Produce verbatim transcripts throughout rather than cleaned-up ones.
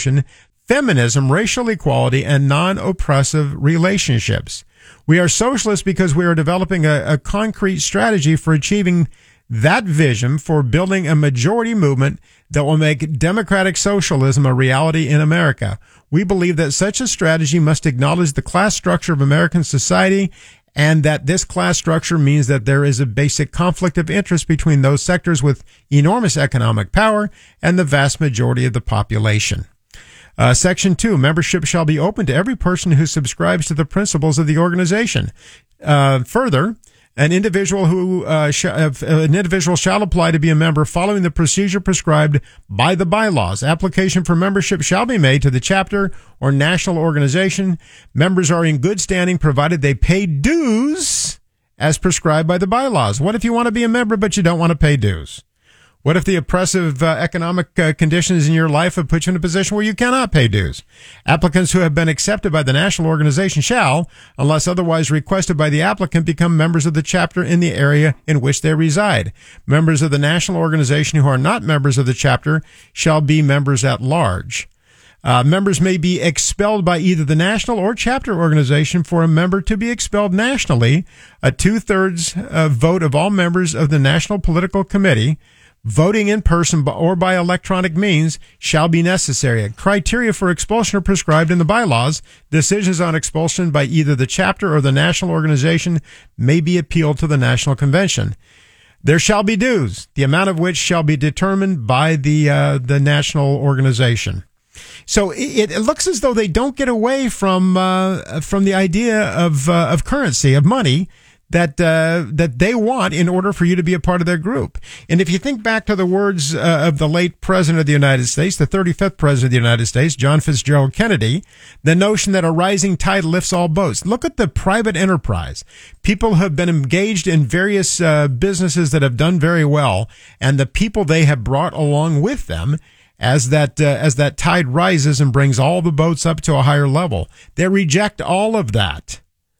education, feminism, racial equality, and non-oppressive relationships. We are socialists because we are developing a, a concrete strategy for achieving that vision, for building a majority movement that will make democratic socialism a reality in America. We believe that such a strategy must acknowledge the class structure of American society, and that this class structure means that there is a basic conflict of interest between those sectors with enormous economic power and the vast majority of the population. Uh, Section two, membership shall be open to every person who subscribes to the principles of the organization. Uh, further, an individual who uh, sh- uh, an individual shall apply to be a member following the procedure prescribed by the bylaws. Application for membership shall be made to the chapter or national organization. Members are in good standing provided they pay dues as prescribed by the bylaws. What if you want to be a member but you don't want to pay dues? What if the oppressive uh, economic uh, conditions in your life have put you in a position where you cannot pay dues? Applicants who have been accepted by the national organization shall, unless otherwise requested by the applicant, become members of the chapter in the area in which they reside. Members of the national organization who are not members of the chapter shall be members at large. Uh, members may be expelled by either the national or chapter organization. For a member to be expelled nationally, a two-thirds uh, vote of all members of the National Political Committee, voting in person or by electronic means, shall be necessary. Criteria for expulsion are prescribed in the bylaws. Decisions on expulsion by either the chapter or the national organization may be appealed to the National Convention. There shall be dues, the amount of which shall be determined by the uh, the national organization. So it, it looks as though they don't get away from uh, from the idea of uh, of currency, of money, that uh, that they want in order for you to be a part of their group. And if you think back to the words uh, of the late President of the United States, the thirty-fifth President of the United States, John Fitzgerald Kennedy, the notion that a rising tide lifts all boats. Look at the private enterprise. People have been engaged in various uh, businesses that have done very well, and the people they have brought along with them as that uh, as that tide rises and brings all the boats up to a higher level. They reject all of that.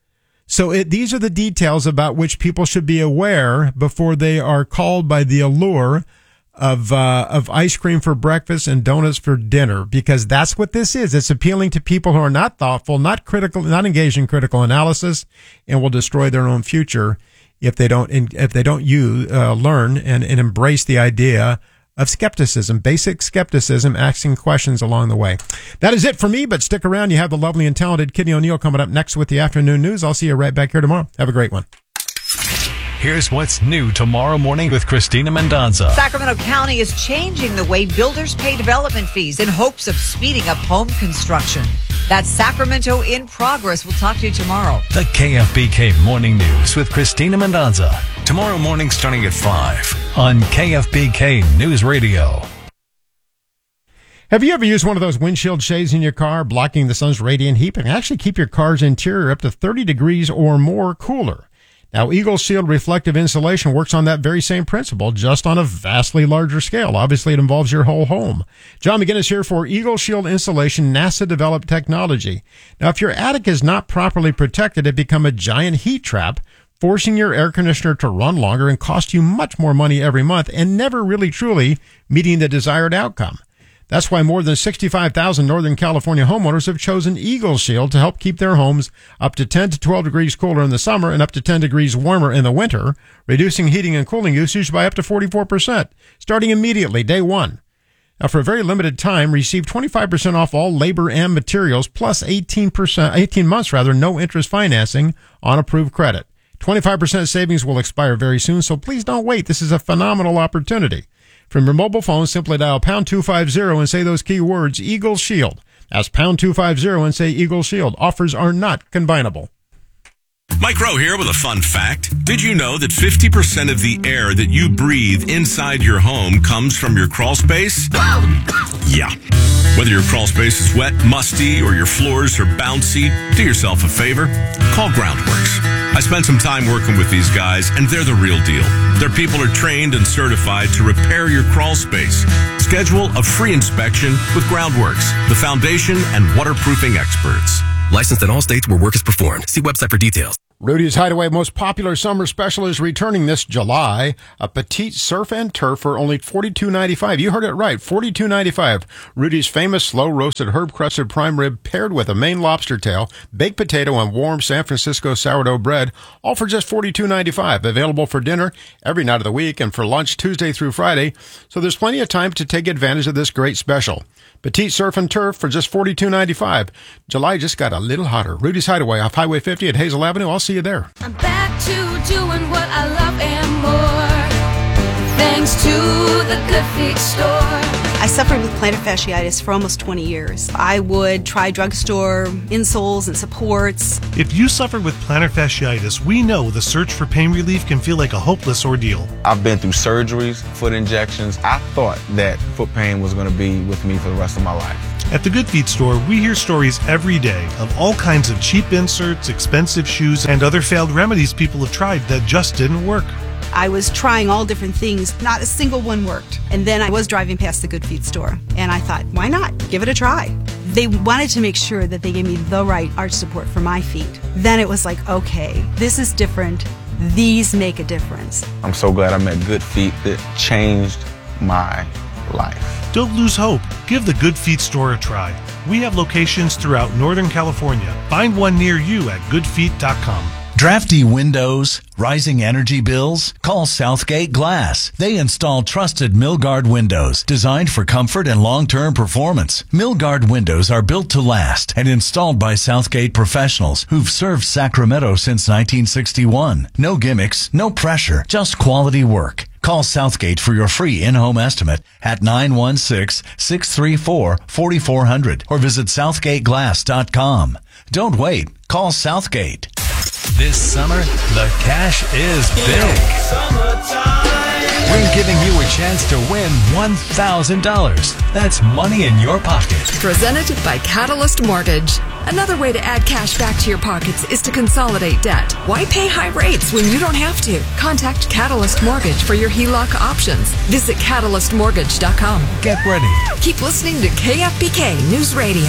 So it, these are the details about which people should be aware before they are called by the allure of uh, of ice cream for breakfast and donuts for dinner, because that's what this is. It's appealing to people who are not thoughtful, not critical, not engaged in critical analysis, and will destroy their own future if they don't if they don't use, uh, learn and, and embrace the idea of skepticism, basic skepticism, asking questions along the way. That is it for me, but stick around. You have the lovely and talented Kitty O'Neill coming up next with the afternoon news. I'll see you right back here tomorrow. Have a great one. Here's what's new tomorrow morning with Christina Mendonza. Sacramento County is changing the way builders pay development fees in hopes of speeding up home construction. That's Sacramento in Progress. We'll talk to you tomorrow. The K F B K Morning News with Christina Mendonza. Tomorrow morning starting at five on K F B K News Radio. Have you ever used one of those windshield shades in your car, blocking the sun's radiant heat, and actually keep your car's interior up to thirty degrees or more cooler? Now, Eagle Shield reflective insulation works on that very same principle, just on a vastly larger scale. Obviously, it involves your whole home. John McGinnis here for Eagle Shield Insulation, NASA-developed technology. Now, if your attic is not properly protected, it becomes a giant heat trap, forcing your air conditioner to run longer and cost you much more money every month, and never really truly meeting the desired outcome. That's why more than sixty-five thousand Northern California homeowners have chosen Eagle Shield to help keep their homes up to ten to twelve degrees cooler in the summer and up to ten degrees warmer in the winter, reducing heating and cooling usage by up to forty-four percent, starting immediately, day one. Now, for a very limited time, receive twenty-five percent off all labor and materials, plus eighteen percent, eighteen months rather, no interest financing on approved credit. twenty-five percent savings will expire very soon, so please don't wait. This is a phenomenal opportunity. From your mobile phone, simply dial pound two fifty and say those key words, Eagle Shield. That's pound two fifty and say Eagle Shield. Offers are not combinable. Mike Rowe here with a fun fact. Did you know that fifty percent of the air that you breathe inside your home comes from your crawl space? Yeah. Whether your crawl space is wet, musty, or your floors are bouncy, do yourself a favor. Call Groundworks. I spent some time working with these guys, and they're the real deal. Their people are trained and certified to repair your crawl space. Schedule a free inspection with Groundworks, the foundation and waterproofing experts. Licensed in all states where work is performed. See website for details. Rudy's Hideaway most popular summer special is returning this July. A petite surf and turf for only forty-two ninety-five. You heard it right, forty-two ninety-five. Rudy's famous slow roasted herb crusted prime rib paired with a Maine lobster tail, baked potato, and warm San Francisco sourdough bread, all for just forty-two ninety-five. Available for dinner every night of the week and for lunch Tuesday through Friday. So there's plenty of time to take advantage of this great special. Petite surf and turf for just forty-two ninety-five. July just got a little hotter. Rudy's Hideaway off Highway fifty at Hazel Avenue. I'll see you there. I'm back to doing what I love and more, thanks to the Good Feet store. I suffered with plantar fasciitis for almost twenty years. I would try drugstore insoles and supports. If you suffer with plantar fasciitis, we know the search for pain relief can feel like a hopeless ordeal. I've been through surgeries, foot injections. I thought that foot pain was going to be with me for the rest of my life. At the Good Feet store, we hear stories every day of all kinds of cheap inserts, expensive shoes, and other failed remedies people have tried that just didn't work. I was trying all different things. Not a single one worked. And then I was driving past the Good Feet store, and I thought, why not? Give it a try. They wanted to make sure that they gave me the right arch support for my feet. Then it was like, okay, this is different. These make a difference. I'm so glad I met Good Feet. That changed my life. Don't lose hope. Give the Good Feet store a try. We have locations throughout Northern California. Find one near you at good feet dot com. Drafty windows, rising energy bills? Call Southgate Glass. They install trusted Milgard windows designed for comfort and long-term performance. Milgard windows are built to last and installed by Southgate professionals who've served Sacramento since nineteen sixty-one. No gimmicks, no pressure, just quality work. Call Southgate for your free in-home estimate at nine one six, six three four, four four zero zero or visit southgate glass dot com. Don't wait. Call Southgate. This summer, the cash is big. We're giving you a chance to win one thousand dollars. That's money in your pocket. Presented by Catalyst Mortgage. Another way to add cash back to your pockets is to consolidate debt. Why pay high rates when you don't have to? Contact Catalyst Mortgage for your H E L O C options. Visit catalyst mortgage dot com. Get ready. Keep listening to K F B K News Radio.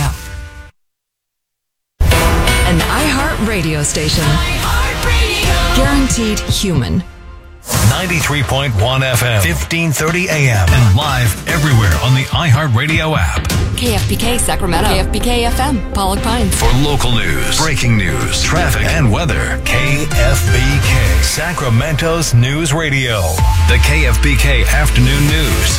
An iHeart radio station. iHeart Radio. Guaranteed human. ninety-three point one F M, fifteen thirty A M, and live everywhere on the iHeartRadio app. K F B K Sacramento. K F B K F M, Pollock Pines. For local news, breaking news, traffic, and weather, K F B K, Sacramento's News Radio. The K F B K Afternoon News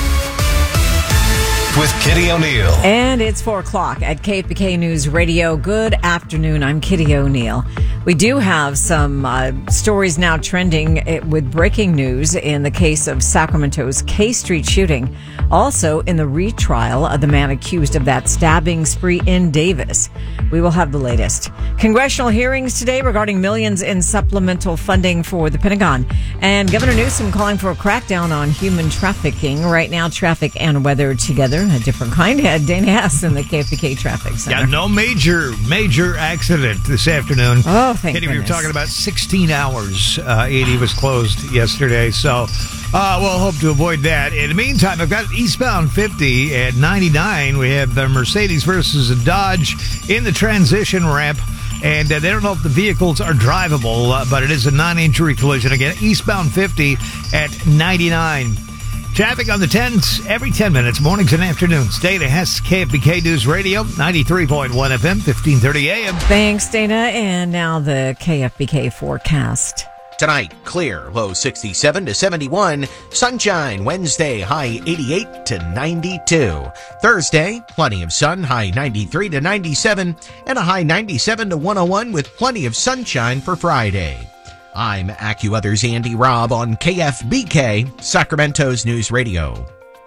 with Kitty O'Neill. And it's four o'clock at K F B K News Radio. Good afternoon. I'm Kitty O'Neill. We do have some uh, stories now trending with breaking news in the case of Sacramento's K Street shooting. Also in the retrial of the man accused of that stabbing spree in Davis. We will have the latest. Congressional hearings today regarding millions in supplemental funding for the Pentagon. And Governor Newsom calling for a crackdown on human trafficking. Right now, traffic and weather together. A different kind. Dana Hess in the K F B K Traffic Center. Yeah, no major, major accident this afternoon. Oh, thank Kitty, goodness. We were talking about sixteen hours. Uh, eighty was closed yesterday, so uh, we'll hope to avoid that. In the meantime, I've got eastbound fifty at ninety-nine. We have the Mercedes versus a Dodge in the transition ramp. And uh, they don't know if the vehicles are drivable, uh, but it is a non-injury collision. Again, eastbound fifty at ninety-nine. Traffic on the tens every ten minutes, mornings and afternoons. Dana Hess, K F B K News Radio, ninety-three point one F M, fifteen thirty A M. Thanks, Dana. And now the K F B K forecast. Tonight, clear, low sixty-seven to seventy-one. Sunshine, Wednesday, high eighty-eight to ninety-two. Thursday, plenty of sun, high ninety-three to ninety-seven. And a high ninety-seven to one oh one with plenty of sunshine for Friday. I'm AccuWeather's Andy Robb on K F B K, Sacramento's News Radio.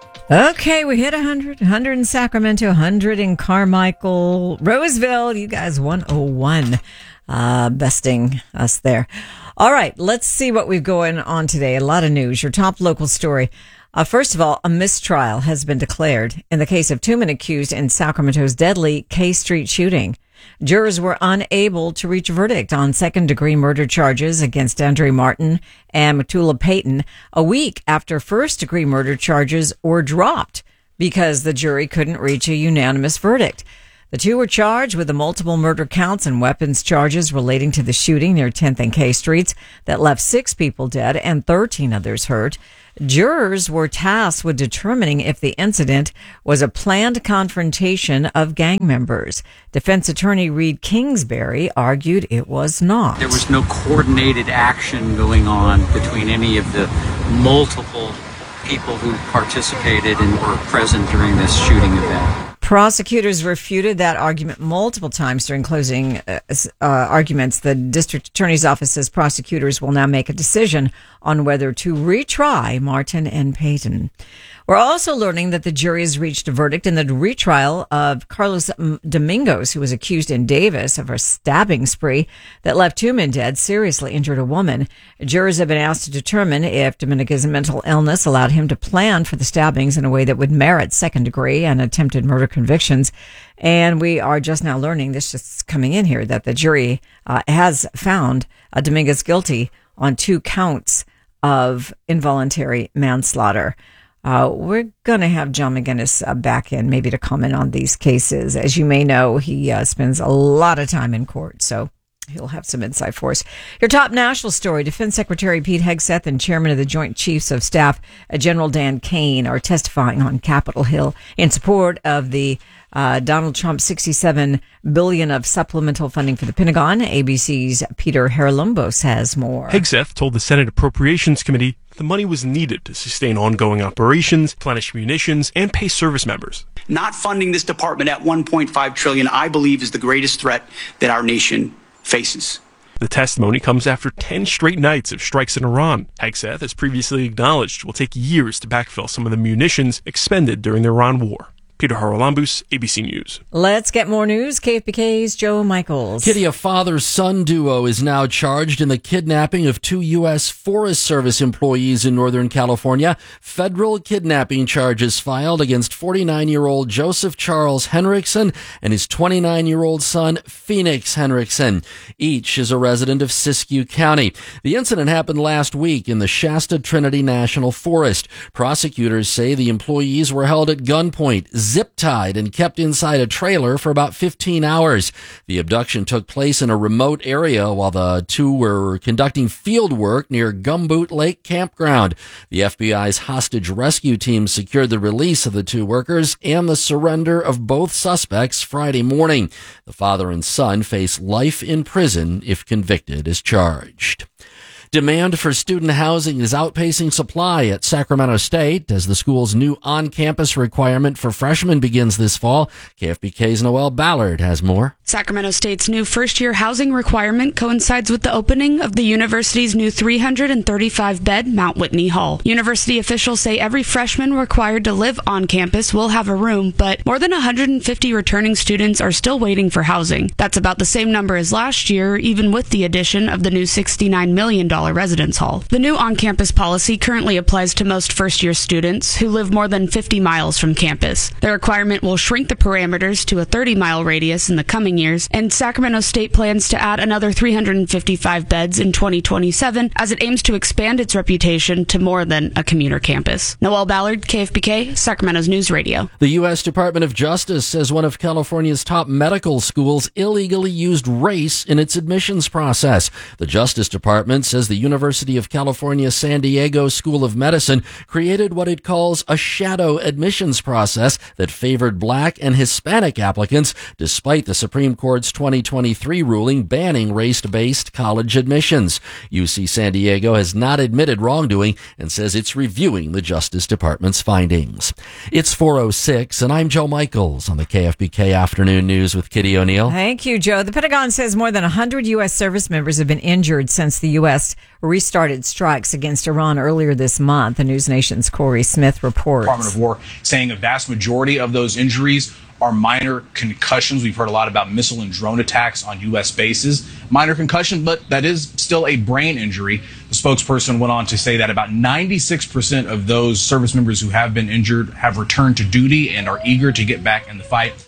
Okay, we hit one hundred. one hundred in Sacramento, one hundred in Carmichael, Roseville. You guys, one oh one. Uh, besting us there. All right, let's see what we've going on today. A lot of news. Your top local story. Uh, first of all, a mistrial has been declared in the case of two men accused in Sacramento's deadly K Street shooting. Jurors were unable to reach a verdict on second-degree murder charges against Andre Martin and Matula Payton a week after first-degree murder charges were dropped because the jury couldn't reach a unanimous verdict. The two were charged with the multiple murder counts and weapons charges relating to the shooting near tenth and K Streets that left six people dead and thirteen others hurt. Jurors were tasked with determining if the incident was a planned confrontation of gang members. Defense attorney Reed Kingsbury argued it was not. There was no coordinated action going on between any of the multiple people who participated and were present during this shooting event. Prosecutors refuted that argument multiple times during closing uh, uh, arguments. The district attorney's office says prosecutors will now make a decision on whether to retry Martin and Payton. We're also learning that the jury has reached a verdict in the retrial of Carlos Domingos, who was accused in Davis of a stabbing spree that left two men dead, seriously injured a woman. Jurors have been asked to determine if Domingos' mental illness allowed him to plan for the stabbings in a way that would merit second degree and attempted murder convictions. And we are just now learning, this just coming in here, that the jury uh, has found uh, Domingos guilty on two counts of involuntary manslaughter. Uh, we're going to have John McGinnis uh, back in maybe to comment on these cases. As you may know, he uh, spends a lot of time in court, so he'll have some insight for us. Your top national story, Defense Secretary Pete Hegseth and Chairman of the Joint Chiefs of Staff, uh, General Dan Kane, are testifying on Capitol Hill in support of the Uh, Donald Trump's sixty-seven billion dollars of supplemental funding for the Pentagon. A B C's Peter Harlumbos has more. Hegseth told the Senate Appropriations Committee the money was needed to sustain ongoing operations, replenish munitions, and pay service members. Not funding this department at one point five trillion dollars, I believe, is the greatest threat that our nation faces. The testimony comes after ten straight nights of strikes in Iran. Hegseth has previously acknowledged it will take years to backfill some of the munitions expended during the Iran war. Peter Haralambous, A B C News. Let's get more news. K F B K's Joe Michaels. Kitty, a father-son duo is now charged in the kidnapping of two U S Forest Service employees in Northern California. Federal kidnapping charges filed against forty-nine-year-old Joseph Charles Henriksen and his twenty-nine-year-old son, Phoenix Henriksen. Each is a resident of Siskiyou County. The incident happened last week in the Shasta Trinity National Forest. Prosecutors say the employees were held at gunpoint, zip-tied and kept inside a trailer for about fifteen hours. The abduction took place in a remote area while the two were conducting field work near Gumboot Lake Campground. The F B I's hostage rescue team secured the release of the two workers and the surrender of both suspects Friday morning. The father and son face life in prison if convicted as charged. Demand for student housing is outpacing supply at Sacramento State as the school's new on-campus requirement for freshmen begins this fall. K F B K's Noelle Ballard has more. Sacramento State's new first-year housing requirement coincides with the opening of the university's new three hundred thirty-five bed Mount Whitney Hall. University officials say every freshman required to live on campus will have a room, but more than one hundred fifty returning students are still waiting for housing. That's about the same number as last year, even with the addition of the new sixty-nine million dollars residence hall. The new on-campus policy currently applies to most first-year students who live more than fifty miles from campus. The requirement will shrink the parameters to a thirty-mile radius in the coming years, and Sacramento State plans to add another three hundred fifty-five beds in twenty twenty-seven as it aims to expand its reputation to more than a commuter campus. Noelle Ballard, K F B K, Sacramento's News Radio. The U S Department of Justice says one of California's top medical schools illegally used race in its admissions process. The Justice Department says the University of California San Diego School of Medicine created what it calls a shadow admissions process that favored black and Hispanic applicants, despite the Supreme Court's twenty twenty-three ruling banning race-based college admissions. U C San Diego has not admitted wrongdoing and says it's reviewing the Justice Department's findings. It's four oh six, and I'm Joe Michaels on the K F B K Afternoon News with Kitty O'Neill. Thank you, Joe. The Pentagon says more than one hundred U S service members have been injured since the U S restarted strikes against Iran earlier this month. The News Nation's Corey Smith reports. Department of War saying a vast majority of those injuries are minor concussions. We've heard a lot about missile and drone attacks on U S bases. Minor concussion, but that is still a brain injury. The spokesperson went on to say that about ninety-six percent of those service members who have been injured have returned to duty and are eager to get back in the fight.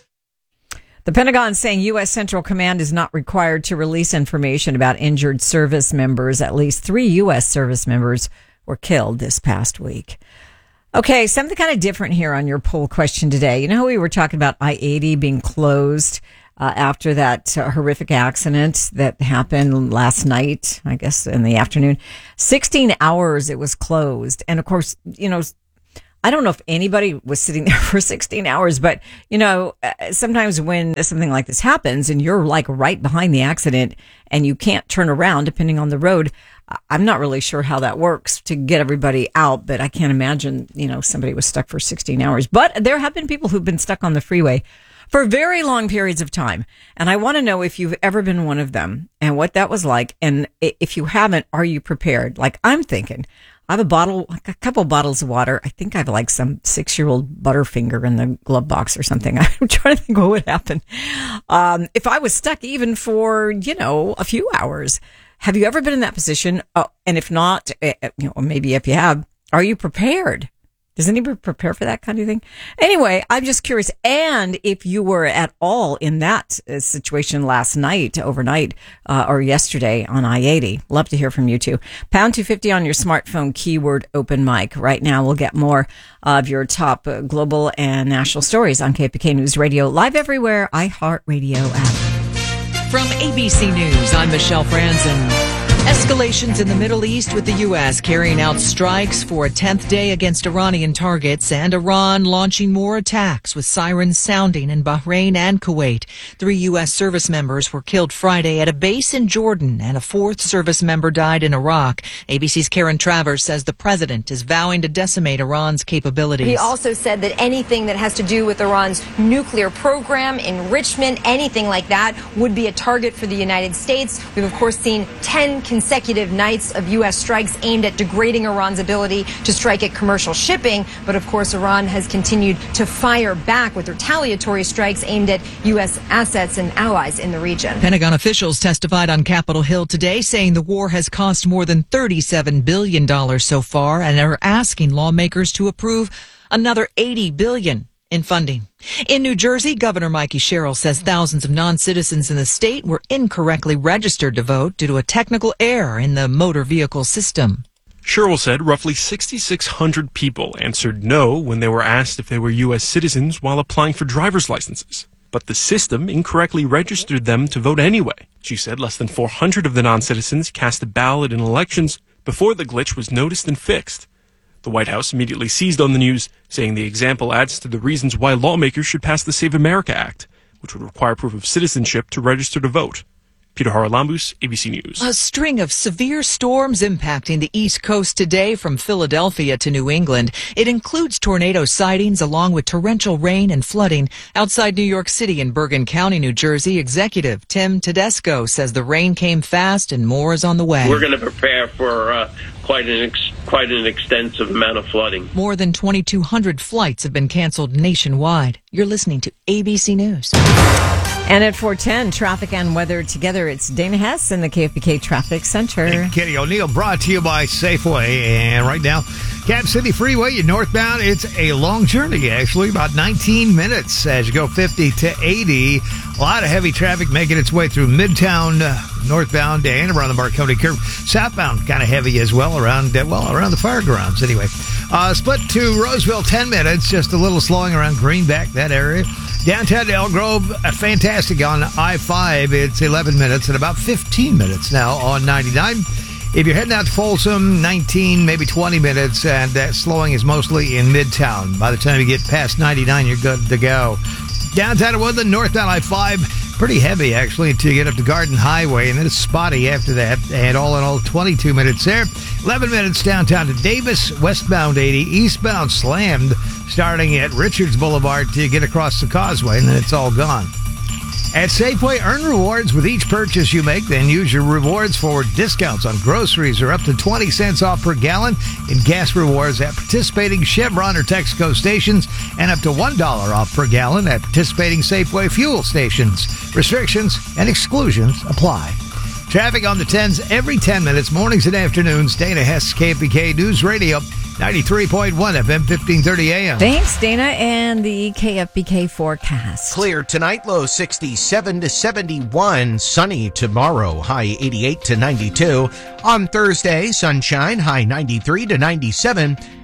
The Pentagon saying U S Central Command is not required to release information about injured service members. At least three U S service members were killed this past week. Okay, something kind of different here on your poll question today. You know how we were talking about I eighty being closed uh, after that uh, horrific accident that happened last night, I guess in the afternoon? sixteen hours it was closed. And of course, you know, I don't know if anybody was sitting there for sixteen hours, but, you know, sometimes when something like this happens and you're like right behind the accident and you can't turn around depending on the road, I'm not really sure how that works to get everybody out, but I can't imagine, you know, somebody was stuck for sixteen hours. But there have been people who've been stuck on the freeway for very long periods of time. And I want to know if you've ever been one of them and what that was like. And if you haven't, are you prepared? Like I'm thinking, I have a bottle, a couple bottles of water. I think I have like some six-year-old Butterfinger in the glove box or something. I'm trying to think what would happen um, if I was stuck even for, you know, a few hours. Have you ever been in that position? Oh, and if not, uh, you know, maybe if you have, are you prepared? Does anybody prepare for that kind of thing? Anyway, I'm just curious. And if you were at all in that uh, situation last night, overnight, uh, or yesterday on I eighty, love to hear from you too. Pound two fifty on your smartphone, keyword open mic. Right now, we'll get more of your top uh, global and national stories on K P K News Radio, live everywhere, iHeartRadio app. From A B C News, I'm Michelle Franzen. Escalations in the Middle East with the U S carrying out strikes for a tenth day against Iranian targets and Iran launching more attacks with sirens sounding in Bahrain and Kuwait. Three U S service members were killed Friday at a base in Jordan and a fourth service member died in Iraq. A B C's Karen Travers says the president is vowing to decimate Iran's capabilities. He also said that anything that has to do with Iran's nuclear program, enrichment, anything like that would be a target for the United States. We've, of course, seen ten consecutive nights of U S strikes aimed at degrading Iran's ability to strike at commercial shipping. But of course, Iran has continued to fire back with retaliatory strikes aimed at U S assets and allies in the region. Pentagon officials testified on Capitol Hill today saying the war has cost more than thirty-seven billion dollars so far and are asking lawmakers to approve another eighty billion dollars in funding. In New Jersey, Governor Mikey Sherrill says thousands of non-citizens in the state were incorrectly registered to vote due to a technical error in the motor vehicle system. Sherrill said roughly six thousand six hundred people answered no when they were asked if they were U S citizens while applying for driver's licenses. But the system incorrectly registered them to vote anyway. She said less than four hundred of the non-citizens cast a ballot in elections before the glitch was noticed and fixed. The White House immediately seized on the news, saying the example adds to the reasons why lawmakers should pass the Save America Act, which would require proof of citizenship to register to vote. Peter Haralambous, A B C News. A string of severe storms impacting the East Coast today from Philadelphia to New England. It includes tornado sightings along with torrential rain and flooding. Outside New York City in Bergen County, New Jersey, Executive Tim Tedesco says the rain came fast and more is on the way. We're going to prepare for uh, quite an ex- quite an extensive amount of flooding. More than twenty-two hundred flights have been canceled nationwide. You're listening to A B C News. And at four ten, traffic and weather together, it's Dana Hess in the K F B K Traffic Center. And Kitty O'Neill, brought to you by Safeway. And right now, Cap City Freeway, you're northbound. It's a long journey, actually, about nineteen minutes as you go fifty to eighty. A lot of heavy traffic making its way through Midtown, uh, northbound, and around the Marconi curve. Southbound, kind of heavy as well, around, uh, well, around the fairgrounds, anyway. Uh, split to Roseville, ten minutes, just a little slowing around Greenback, that area. Downtown to Elk Grove, uh, fantastic on I five. It's eleven minutes and about fifteen minutes now on ninety-nine. If you're heading out to Folsom, nineteen, maybe twenty minutes, and that slowing is mostly in Midtown. By the time you get past ninety-nine, you're good to go. Downtown to Woodland, northbound I five, pretty heavy, actually, until you get up to Garden Highway, and then it's spotty after that. And all in all, twenty-two minutes there. eleven minutes downtown to Davis, westbound eighty, eastbound slammed, starting at Richards Boulevard till you get across the causeway, and then it's all gone. At Safeway, earn rewards with each purchase you make, then use your rewards for discounts on groceries or up to twenty cents off per gallon in gas rewards at participating Chevron or Texaco stations and up to one dollar off per gallon at participating Safeway fuel stations. Restrictions and exclusions apply. Traffic on the tens every ten minutes, mornings and afternoons. Dana Hess, K F B K News Radio, ninety-three point one F M, fifteen thirty A M. Thanks, Dana, and the K F B K forecast. Clear tonight, low sixty-seven to seventy-one. Sunny tomorrow, high eighty-eight to ninety-two. On Thursday, sunshine, high ninety-three to ninety-seven.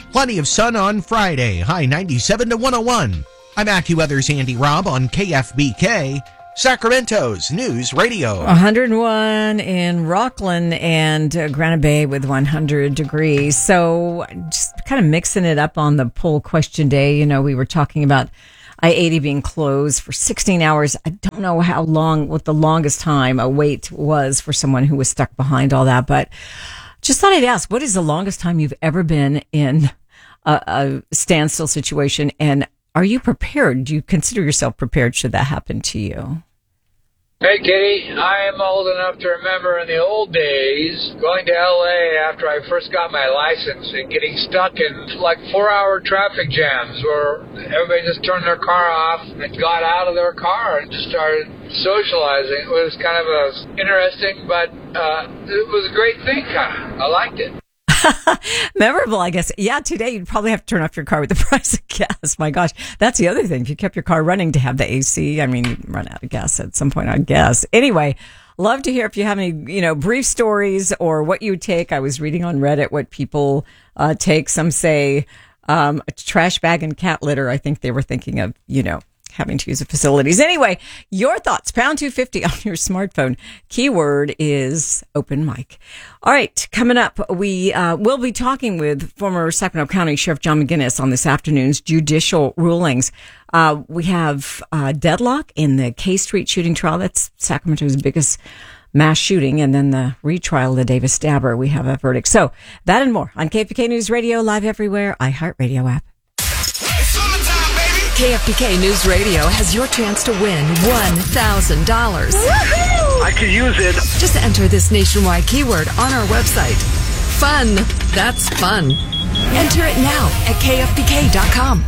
Plenty of sun on Friday, high ninety-seven to one oh one. I'm AccuWeather's Andy Robb on K F B K, Sacramento's News Radio. one hundred one in Rockland and uh, Granite Bay with one hundred degrees. So just kind of mixing it up on the poll question day. You know, we were talking about I eighty being closed for sixteen hours. I don't know how long, what the longest time a wait was for someone who was stuck behind all that, but just thought I'd ask, what is the longest time you've ever been in a, a standstill situation? And are you prepared? Do you consider yourself prepared should that happen to you? Hey, Kitty. I am old enough to remember in the old days going to L A after I first got my license and getting stuck in like four-hour traffic jams where everybody just turned their car off and got out of their car and just started socializing. It was kind of a interesting, but uh, it was a great thing, kind of. I liked it. Memorable, I guess. Yeah, today you'd probably have to turn off your car with the price of gas. My gosh, that's the other thing. If you kept your car running to have the A C, I mean, you'd run out of gas at some point, I guess. Anyway, love to hear if you have any, you know, brief stories or what you take. I was reading on Reddit what people uh, take. Some say um, a trash bag and cat litter. I think they were thinking of, you know, having to use the facilities. Anyway, your thoughts, pound two fifty on your smartphone. Keyword is open mic. All right, coming up, we uh, will be talking with former Sacramento County Sheriff John McGinnis on this afternoon's judicial rulings. Uh, we have uh, deadlock in the K Street shooting trial. That's Sacramento's biggest mass shooting. And then the retrial of the Davis Stabber. We have a verdict. So that and more on K F B K News Radio, live everywhere, iHeartRadio app. K F B K News Radio has your chance to win one thousand dollars. I could use it. Just enter this nationwide keyword on our website. Fun. That's fun. Enter it now at K F B K dot com.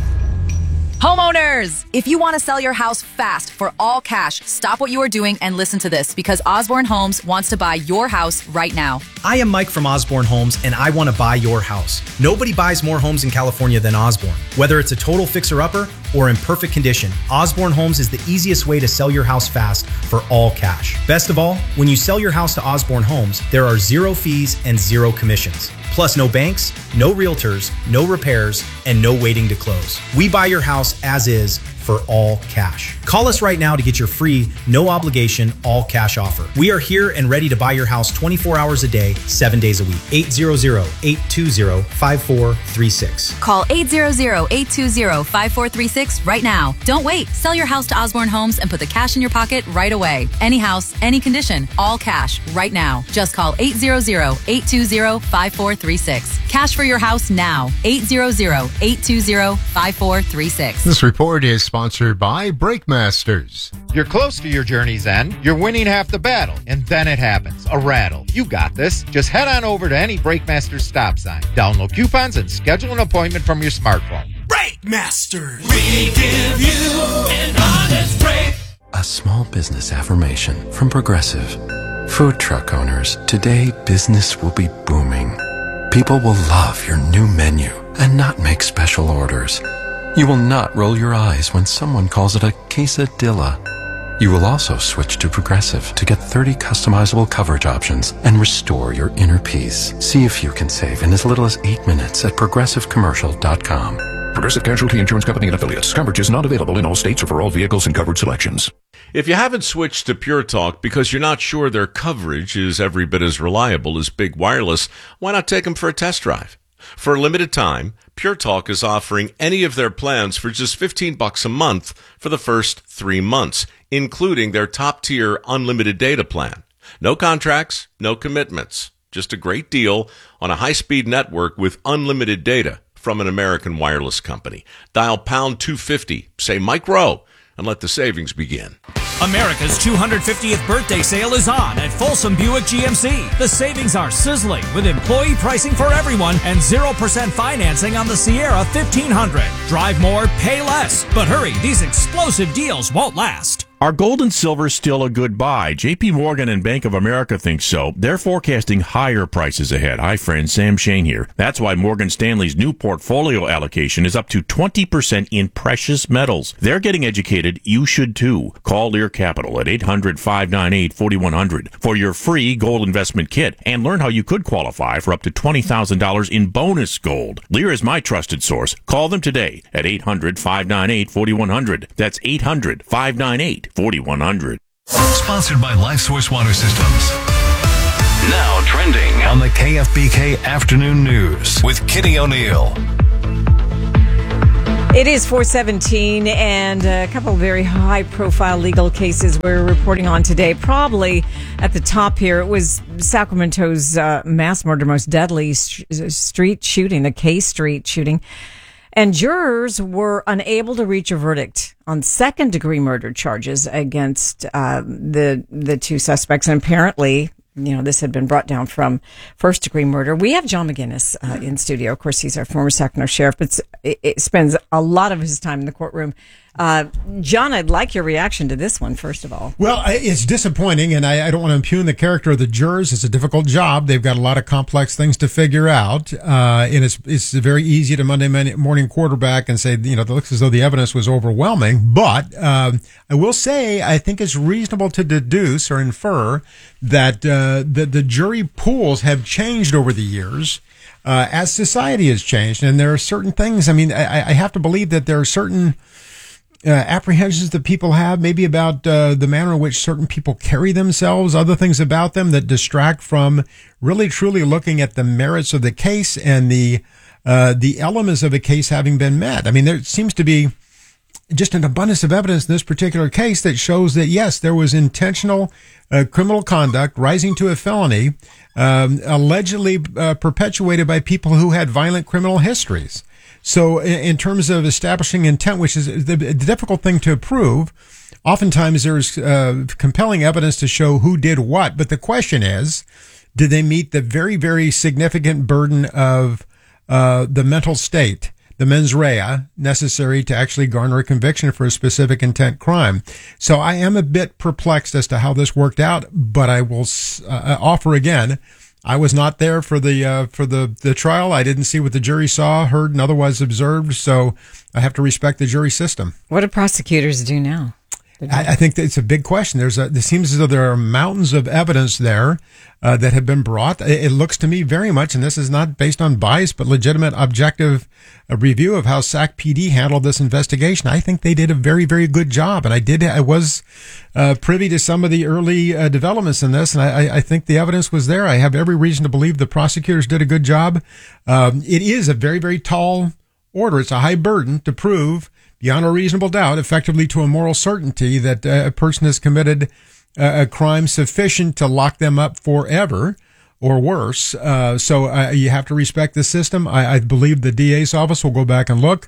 Homeowners, if you want to sell your house fast for all cash, stop what you are doing and listen to this because Osborne Homes wants to buy your house right now. I am Mike from Osborne Homes, and I want to buy your house. Nobody buys more homes in California than Osborne. Whether it's a total fixer-upper or in perfect condition, Osborne Homes is the easiest way to sell your house fast for all cash. Best of all, when you sell your house to Osborne Homes, there are zero fees and zero commissions. Plus, no banks, no realtors, no repairs, and no waiting to close. We buy your house as is for all cash. Call us right now to get your free, no obligation, all cash offer. We are here and ready to buy your house twenty-four hours a day, seven days a week. eight hundred, eight two zero, five four three six. Call eight hundred, eight two zero, five four three six right now. Don't wait. Sell your house to Osborne Homes and put the cash in your pocket right away. Any house, any condition, all cash right now. Just call eight hundred, eight two zero, five four three six. Cash for your house now. eight hundred, eight two zero, five four three six. This report is sponsored by Brake Masters. You're close to your journey's end. You're winning half the battle. And then it happens. A rattle. You got this. Just head on over to any Brake Masters stop sign. Download coupons and schedule an appointment from your smartphone. Brake Masters. We give you an honest break. A small business affirmation from Progressive. Food truck owners, today business will be booming. People will love your new menu and not make special orders. You will not roll your eyes when someone calls it a quesadilla. You will also switch to Progressive to get thirty customizable coverage options and restore your inner peace. See if you can save in as little as eight minutes at progressive commercial dot com. Progressive Casualty Insurance Company and Affiliates. Coverage is not available in all states or for all vehicles and covered selections. If you haven't switched to Pure Talk because you're not sure their coverage is every bit as reliable as Big Wireless, why not take them for a test drive? For a limited time, Pure Talk is offering any of their plans for just fifteen bucks a month for the first three months, including their top-tier unlimited data plan. No contracts, no commitments. Just a great deal on a high-speed network with unlimited data from an American wireless company. Dial pound two fifty, say Mike Rowe, and let the savings begin. America's two hundred fiftieth birthday sale is on at Folsom Buick G M C. The savings are sizzling with employee pricing for everyone and zero percent financing on the Sierra fifteen hundred. Drive more, pay less. But hurry, these explosive deals won't last. Are gold and silver still a good buy? J P Morgan and Bank of America think so. They're forecasting higher prices ahead. Hi, friend. Sam Shane here. That's why Morgan Stanley's new portfolio allocation is up to twenty percent in precious metals. They're getting educated. You should too. Call Lear Capital at eight hundred, five nine eight, four one zero zero for your free gold investment kit and learn how you could qualify for up to twenty thousand dollars in bonus gold. Lear is my trusted source. Call them today at eight hundred, five nine eight, four one zero zero. That's eight hundred, five nine eight, four one zero zero. Sponsored by LifeSource Water Systems. Now trending on the K F B K Afternoon News with Kitty O'Neill. It is four seventeen, and a couple of very high-profile legal cases we're reporting on today. Probably at the top here, it was Sacramento's uh, mass murder, most deadly sh- street shooting, the K Street shooting. And jurors were unable to reach a verdict on second-degree murder charges against uh, the the two suspects. And apparently, you know, this had been brought down from first-degree murder. We have John McGinnis uh, in studio. Of course, he's our former Sacramento sheriff, but it, it spends a lot of his time in the courtroom. Uh, John, I'd like your reaction to this one, first of all. Well, it's disappointing, and I, I don't want to impugn the character of the jurors. It's a difficult job. They've got a lot of complex things to figure out, uh, and it's it's very easy to Monday morning quarterback and say, you know, it looks as though the evidence was overwhelming. But um, I will say, I think it's reasonable to deduce or infer that uh, the, the jury pools have changed over the years. Uh, as society has changed, and there are certain things, I mean, I, I have to believe that there are certain Uh, apprehensions that people have, maybe about uh, the manner in which certain people carry themselves, other things about them that distract from really truly looking at the merits of the case and the uh, the elements of a case having been met. I mean, there seems to be just an abundance of evidence in this particular case that shows that, yes, there was intentional uh, criminal conduct rising to a felony, um, allegedly uh, perpetuated by people who had violent criminal histories. So in terms of establishing intent, which is the, the difficult thing to prove, oftentimes there's uh, compelling evidence to show who did what. But the question is, did they meet the very, very significant burden of uh, the mental state, the mens rea, necessary to actually garner a conviction for a specific intent crime? So I am a bit perplexed as to how this worked out, but I will uh, offer again, I was not there for the uh, for the, the trial. I didn't see what the jury saw, heard, and otherwise observed. So I have to respect the jury system. What do prosecutors do now? I, I think that it's a big question. There's a, it seems as though there are mountains of evidence there uh, that have been brought. It, it looks to me very much, and this is not based on bias, but legitimate, objective uh, review of how Sac P D handled this investigation. I think they did a very, very good job, and I did. I was uh, privy to some of the early uh, developments in this, and I, I think the evidence was there. I have every reason to believe the prosecutors did a good job. Um, it is a very, very tall order. It's a high burden to prove beyond a reasonable doubt, effectively to a moral certainty, that uh, a person has committed uh, a crime sufficient to lock them up forever or worse. Uh, so uh, you have to respect the system. I, I believe the D A's office will go back and look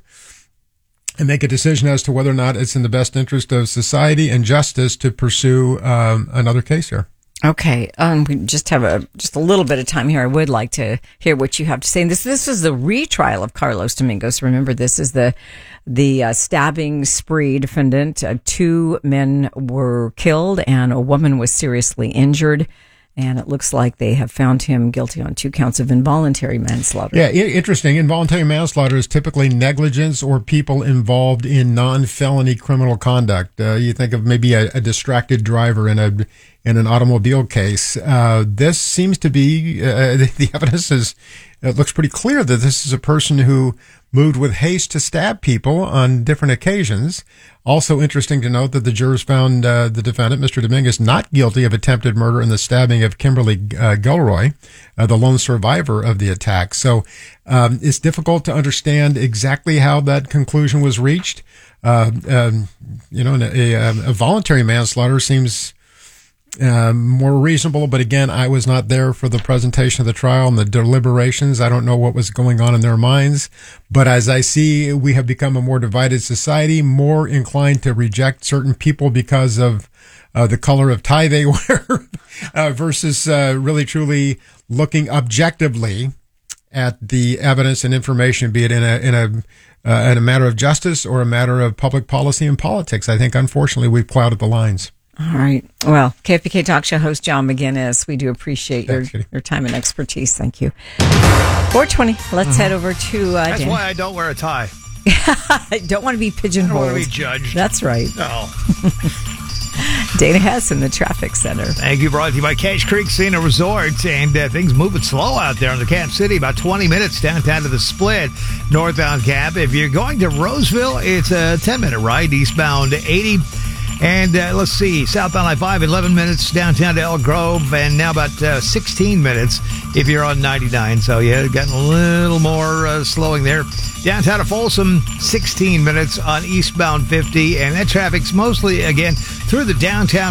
and make a decision as to whether or not it's in the best interest of society and justice to pursue um, another case here. Okay, um, we just have a just a little bit of time here. I would like to hear what you have to say. And this this is the retrial of Carlos Domingos. Remember, this is the the uh, stabbing spree defendant. Uh, two men were killed and a woman was seriously injured. And it looks like they have found him guilty on two counts of involuntary manslaughter. Yeah, interesting. Involuntary manslaughter is typically negligence or people involved in non-felony criminal conduct. Uh, you think of maybe a, a distracted driver in a in an automobile case. Uh, this seems to be uh, the, the evidence is it looks pretty clear that this is a person who moved with haste to stab people on different occasions. Also interesting to note that the jurors found uh, the defendant, Mister Dominguez, not guilty of attempted murder in the stabbing of Kimberly uh, Gilroy, uh, the lone survivor of the attack. So um, it's difficult to understand exactly how that conclusion was reached. Uh, um, you know, a, a, a voluntary manslaughter seems Uh, more reasonable, but again, I was not there for the presentation of the trial and the deliberations. I don't know what was going on in their minds, but as I see, we have become a more divided society, more inclined to reject certain people because of uh, the color of tie they wear uh, versus uh, really truly looking objectively at the evidence and information, be it in a in a uh, a matter of justice or a matter of public policy and politics. I think, unfortunately, we've clouded the lines. All right. Well, K F B K Talk Show host John McGinnis, we do appreciate Thanks, your, Kitty. your time and expertise. Thank you. four twenty. Let's mm-hmm. head over to uh, That's Dan. why I don't wear a tie. I don't want to be pigeonholed. I don't want to be judged. That's right. No. Dana Hess in the traffic center. Thank you. Brought to you by Cache Creek Casino Resort. And uh, things moving slow out there in the Cap City. About twenty minutes downtown to the Split. Northbound Cap. If you're going to Roseville, it's a ten-minute ride. Eastbound eighty. And uh, let's see, southbound I five, eleven minutes downtown to Elk Grove, and now about uh, sixteen minutes if you're on ninety-nine. So, yeah, gotten a little more uh, slowing there. Downtown to Folsom, sixteen minutes on eastbound fifty, and that traffic's mostly, again, through the downtown